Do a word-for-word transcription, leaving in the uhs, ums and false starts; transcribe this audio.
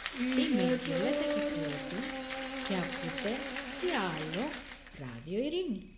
Είμαι η Βιολέτα Κυκλώτου και ακούτε τι άλλο Ράδιο Ειρήνη.